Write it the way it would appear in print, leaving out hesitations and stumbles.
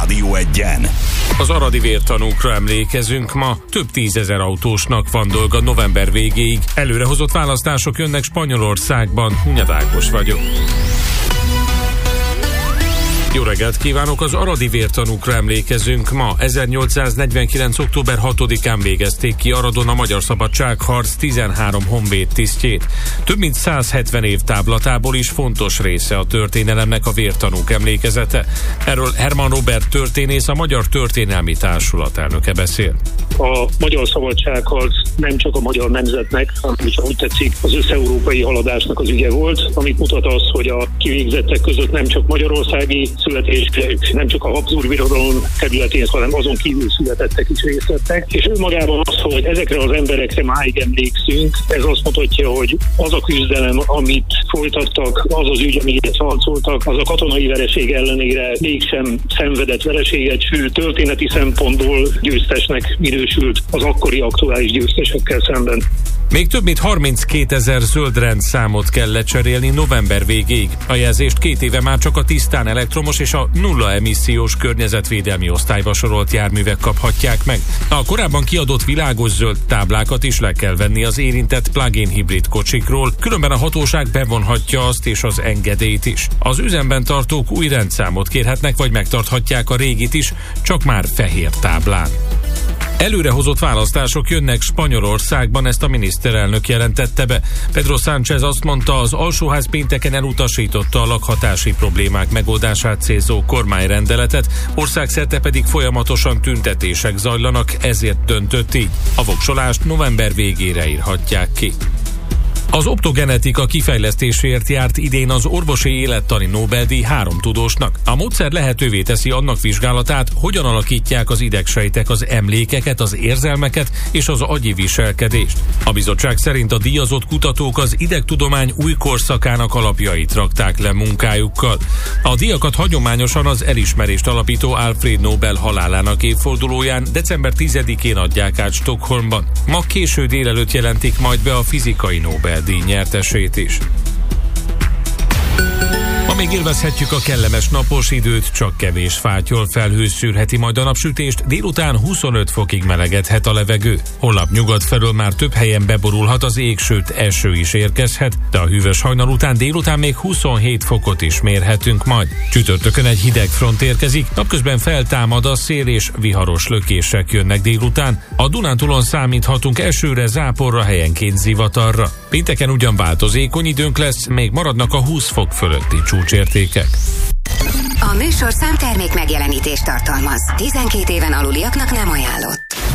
Rádió Egyen. Az aradi vértanúkra emlékezünk ma. Több tízezer autósnak van dolga november végéig. Előrehozott választások jönnek Spanyolországban. Hunyad Ákos vagyok. Jó reggelt kívánok! Az aradi vértanúkra emlékezünk ma. 1849. október 6-án végezték ki Aradon a magyar szabadságharc 13 honvéd tisztjét. Több mint 170 év távlatából is fontos része a történelemnek a vértanúk emlékezete. Erről Hermann Robert történész, a Magyar Történelmi Társulat elnöke beszél. A magyar szabadságharc nem csak a magyar nemzetnek, hanem is, ahogy tetszik, az összeurópai haladásnak az ügye volt, amit mutat az, hogy a kivégzettek között nem csak magyarországi születések, nem csak a Habsburg Birodalom területén, hanem azon kívül születettek is részt vettek. És önmagában az, hogy ezekre az emberekre máig emlékszünk, ez azt mutatja, hogy az a küzdelem, amit folytattak, az az ügy, amiért harcoltak, az a katonai vereség ellenére mégsem szenvedett vereséget, sőt történeti szempontból győztesnek minősült az akkori aktuális győztesekkel szemben. Még több mint 32 000 zöld rendszámot kell lecserélni november végéig. A jelzést 2 éve már csak a tisztán elektromos és a nulla emissziós környezetvédelmi osztályba sorolt járművek kaphatják meg. A korábban kiadott világos zöld táblákat is le kell venni az érintett plug-in hibrid kocsikról, különben a hatóság bevonhatja azt és az engedélyt is. Az üzemben tartók új rendszámot kérhetnek, vagy megtarthatják a régit is, csak már fehér táblán. Előrehozott választások jönnek Spanyolországban, ezt a miniszterelnök jelentette be. Pedro Sánchez azt mondta, az alsóház pénteken elutasította a lakhatási problémák megoldását célzó kormányrendeletet, országszerte pedig folyamatosan tüntetések zajlanak, ezért döntött így. A voksolást november végére írhatják ki. Az optogenetika kifejlesztéséért járt idén az orvosi élettani Nobel-díj 3 tudósnak. A módszer lehetővé teszi annak vizsgálatát, hogyan alakítják az idegsejtek az emlékeket, az érzelmeket és az agyi viselkedést. A bizottság szerint a díjazott kutatók az idegtudomány új korszakának alapjait rakták le munkájukkal. A díjakat hagyományosan az elismerést alapító Alfred Nobel halálának évfordulóján, december 10-én adják át Stockholmban. Ma késő délelőtt jelentik majd be a fizikai Nobel-díj nyertesét is. Ma még élvezhetjük a kellemes napos időt, csak kevés fátyol felhő szűrheti majd a napsütést, délután 25 fokig melegedhet a levegő. Holnap nyugat felől már több helyen beborulhat az ég, sőt eső is érkezhet, de a hűvös hajnal után délután még 27 fokot is mérhetünk majd. Csütörtökön egy hideg front érkezik, napközben feltámad a szél és viharos lökések jönnek délután. A Dunántúlon számíthatunk esőre, záporra, helyenként zivatarra. Pénteken ugyan változékony időnk lesz, még maradnak a 20 fok fölötti csúcsértékek. A műsor számtermék megjelenítést tartalmaz. 12 éven aluliaknak nem ajánlott.